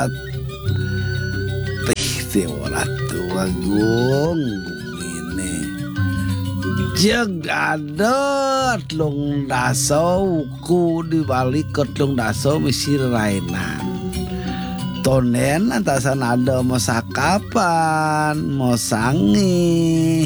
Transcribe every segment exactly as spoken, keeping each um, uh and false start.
walat tih teh walat agung ini jeg adat lung daso ku dibalik ke lung daso misi rainan tonen antasan ada mau sakapan mau sangi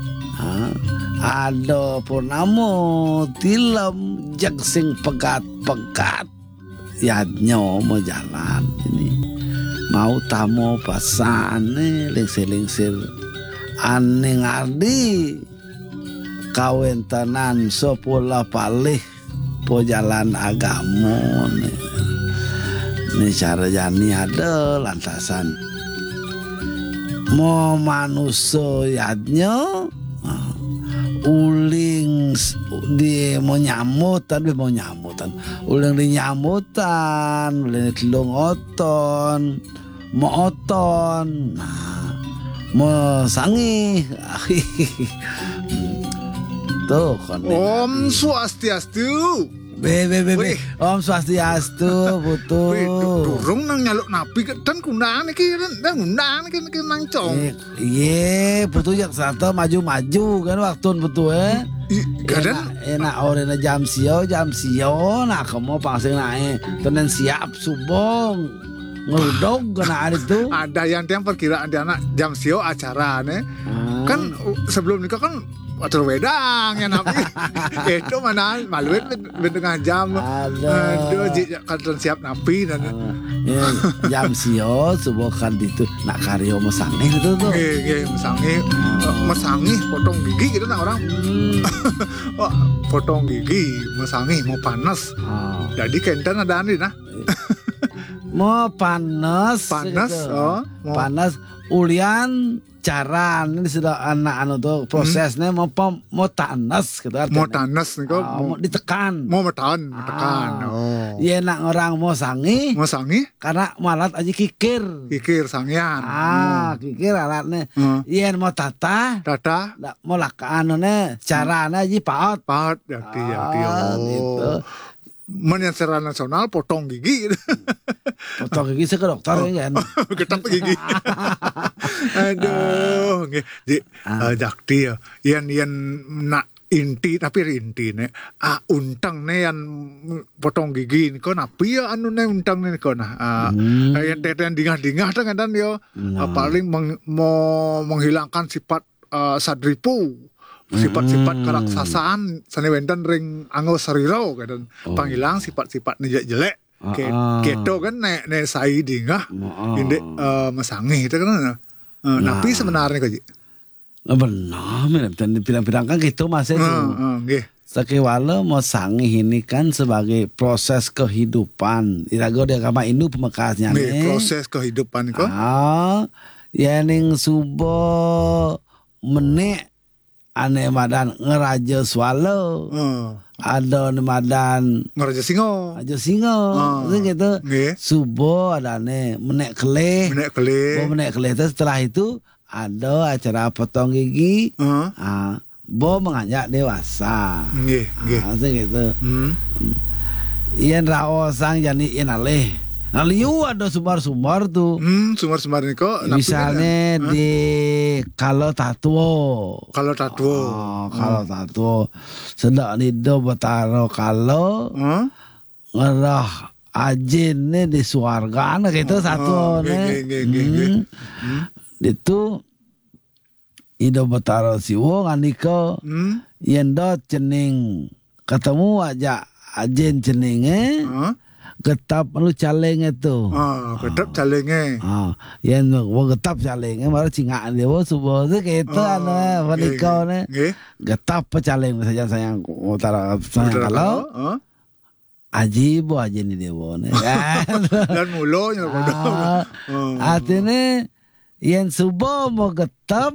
ada purnamo tilam jeg sing pegat-pegat yadnya mau jalan ini mau tamu pasan nih lingsir-lingsir aning ardi kawin tenan sepuluh palih po jalan agama nih nih cara jani ada lantasan mau manusia yadnya uling di mau nyamutan di mau nyamutan uling di nyamutan uling di telung oton mau oton nah mau sangi tuh kan Om Swastiastu be be be be Om Swastiastu betul durung nang nyaluk nabi dan kunaan iki dan ngundang iki iki nang cong iya betul jak satu maju-maju kan waktu betul eh gadan enak orangnya jam sio jam sio nah kamu pangsing naik tenen siap subong ngudog kena itu ada yang tiang perkiraan di anak jam sio acara nih hmm. Kan sebelum nikah kan atur wedang ya nabi itu mana maluin tengah jam aduh kan siap nabi dan ya, jam sio sebuah kan itu nak karyo mesangih itu tuh nggih mesangih mesangih potong gigi gitu nah orang oh, potong gigi mesangih mau panas oh. Jadi kenten ada nih nah mau panas panas gitu. Oh mau panas ulian cara ini sudah anak anu tuh prosesnya hmm. mau mau tanas gitu mau artinya. tanas nih kok oh, mau ditekan mau metan metekan ah. Oh iya nak orang mau sangi mau sangi karena malat aja kikir kikir sangian ah hmm. kikir alatnya hmm. iya mau tata tata mau lakaan ane caranya aja paot paot jadi jadi oh gitu men secara nasional potong gigi potong gigi saya ke dokter oh. Ya kan ketap gigi aduh nggih di uh, jakti ya yen yen nak inti tapi inti ne ah untang ne yang potong gigi niko napi ya anu ne untang ne niko nah uh, hmm. Yang teten dingah-dingah kan dan yo nah. uh, paling meng, mau menghilangkan sifat uh, sadripu sifat-sifat keraksasaan sanewenten ring anggo sariro kan oh. Panghilang sifat-sifat jelek Ke, uh, gitu kan nek nek sai dingah uh, inde uh, mesangih itu kan uh, nah. Napi sebenarnya kok benar dan bilang-bilang kan gitu mas itu uh, uh, Sakiwala mau sangih ini kan sebagai proses kehidupan irago dia kama indu pemekasnya nih proses kehidupan kok ah ya ning subo menek ane madan ngeraja swalo uh. Ada madan ngeraja singo aja singo uh. Gitu okay. Subo ada ane menek keleh menek keleh bo menek keleh itu setelah itu ada acara potong gigi uh. uh, bo mengajak dewasa nggih nggih uh, gitu hmm. Ian rao sang jani ian aleh nah liu ada sumber-sumber tuh hmm, sumber-sumber ini kok misalnya kan, di kalau tatuo kalau tatuo oh, kalau hmm. tatuo sedang di do betaro kalau hmm? Ngerah ajin nih di suarga nah gitu oh, satu nih hmm. hmm. Itu ido betaro siwo nganiko hmm? Yendo cening ketemu aja ajin ceningnya hmm? Getap lu caleng itu. Ah, getap calenge. Ah, yang mau getap calenge baru cingaan dia wo subuh tu gitu anu wanita ne. Getap caleng saja sayang utara sayang kalau. Aji bo aja ni dia bo ne. Dan mulo nya bodoh. Artinya yang subuh mau getap.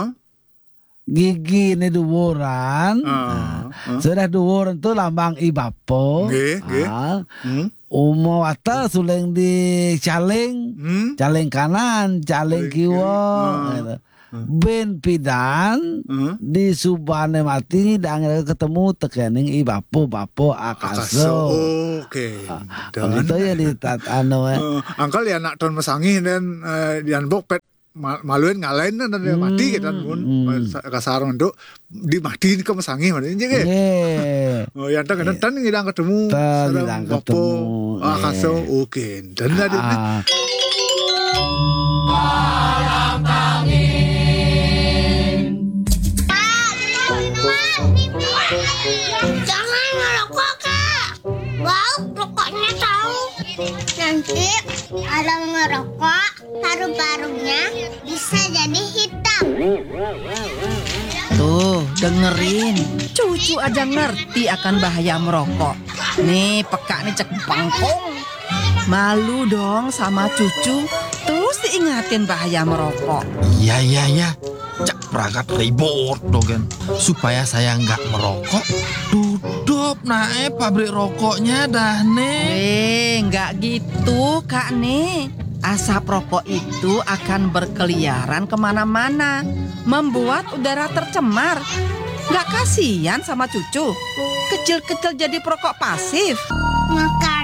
Gigi ni duwuran. Sudah duwuran tu lambang ibapo. Nggih, nggih. Umo wata suleng di caleng, hmm? Caleng kanan, caleng kiwa, hmm. Gitu. Ben pidan Hmm? di subane mati dan ketemu tekening i bapo bapo Akaso. akaso. Oke. Dan itu ya di tat anu eh. Uh, angkal ya nak ton mesangih dan uh, dian bok pet ma- maluin ngalain dan dia mati kita mun hmm. kasarong itu dimatiin ke mesangih mana aja ke. Nggih. Oh yang tak tan ngidang ketemu Tan sareng ngidang bapo ketemu, akaso oke. Dan tadi Ah, Jangan ngerokok, Kak. Bau rokoknya tahu. Nanti kalau ngerokok, paru-parunya bisa jadi hitam. Tuh, dengerin. Cucu aja ngerti akan bahaya merokok. Nih, peka nih cek pangkong. Malu dong sama cucu. Terus diingatin bahaya merokok. Iya, iya, iya. Cak perangkat ribut dogen. Supaya saya nggak merokok, tutup nae pabrik rokoknya dah nih. Eh, nggak gitu, Kak nih. Asap rokok itu akan berkeliaran kemana-mana, membuat udara tercemar. Nggak kasihan sama cucu? Kecil-kecil jadi perokok pasif. Maka